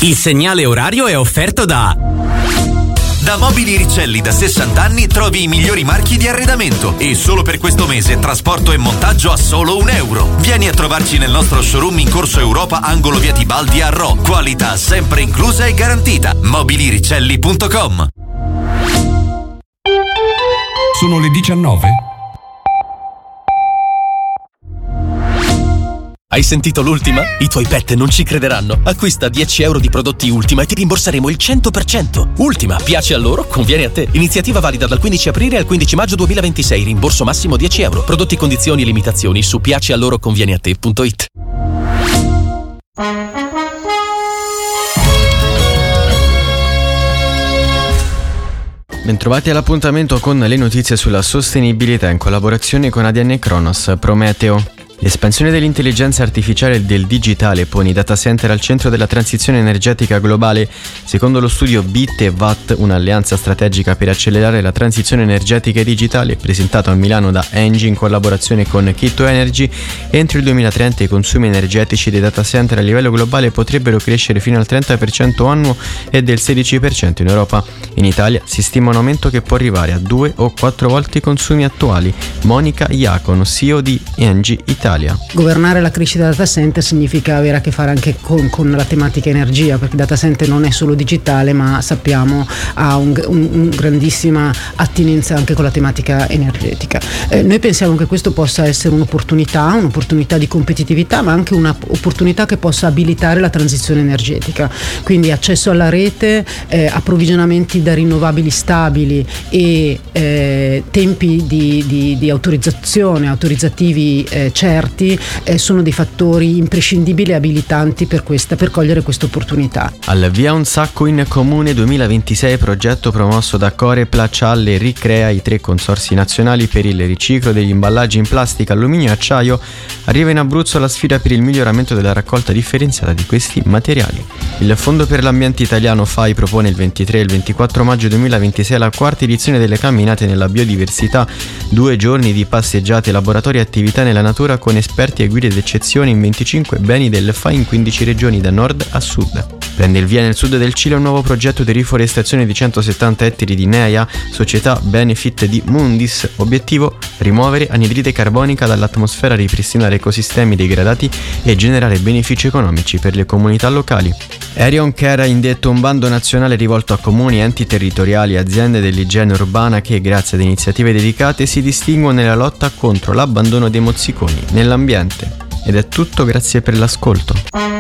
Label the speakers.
Speaker 1: Il segnale orario è offerto da
Speaker 2: Mobili Ricelli da 60 anni trovi i migliori marchi di arredamento e solo per questo mese trasporto e montaggio a solo €1. Vieni a trovarci nel nostro showroom in Corso Europa, angolo via Tibaldi a Rho. Qualità sempre inclusa e garantita. Mobiliricelli.com.
Speaker 3: Sono le 19.
Speaker 4: Hai sentito l'ultima? I tuoi pet non ci crederanno. Acquista 10 euro di prodotti Ultima e ti rimborseremo il 100%. Ultima, piace a loro, conviene a te. Iniziativa valida dal 15 aprile al 15 maggio 2026. Rimborso massimo 10 euro. Prodotti, condizioni e limitazioni su piacealoroconvieneate.it.
Speaker 5: Bentrovati all'appuntamento con le notizie sulla sostenibilità in collaborazione con ADN e Kronos Prometeo. L'espansione dell'intelligenza artificiale e del digitale pone i data center al centro della transizione energetica globale. Secondo lo studio Bit e Watt, un'alleanza strategica per accelerare la transizione energetica e digitale, presentato a Milano da Engie in collaborazione con Kitto Energy, entro il 2030 i consumi energetici dei data center a livello globale potrebbero crescere fino al 30% annuo e del 16% in Europa. In Italia si stima un aumento che può arrivare a 2 o 4 volte i consumi attuali. Monica Iacono, CEO di Engie Italia.
Speaker 6: Governare la crescita data center significa avere a che fare anche con la tematica energia, perché data center non è solo digitale, ma sappiamo ha un grandissima attinenza anche con la tematica energetica. Noi pensiamo che questo possa essere un'opportunità di competitività, ma anche un'opportunità che possa abilitare la transizione energetica, quindi accesso alla rete, approvvigionamenti da rinnovabili stabili e tempi di autorizzativi certi sono dei fattori imprescindibili e abilitanti per cogliere questa opportunità.
Speaker 5: Al via un sacco in comune 2026, progetto promosso da Corepla, Cialle, Ricrea, i 3 consorzi nazionali per il riciclo degli imballaggi in plastica, alluminio e acciaio. Arriva in Abruzzo la sfida per il miglioramento della raccolta differenziata di questi materiali. Il Fondo per l'Ambiente Italiano FAI propone il 23 e il 24 maggio 2026 la 4ª edizione delle camminate nella biodiversità, 2 giorni di passeggiate, laboratori e attività nella natura con esperti e guide d'eccezione in 25 beni del FAI in 15 regioni da nord a sud. Prende il via nel sud del Cile un nuovo progetto di riforestazione di 170 ettari di NEA, società benefit di Mundis. Obiettivo: rimuovere anidride carbonica dall'atmosfera, ripristinare ecosistemi degradati e generare benefici economici per le comunità locali. Arion Care ha indetto un bando nazionale rivolto a comuni, enti territoriali e aziende dell'igiene urbana che, grazie ad iniziative dedicate, si distinguono nella lotta contro l'abbandono dei mozziconi nell'ambiente. Ed è tutto, grazie per l'ascolto.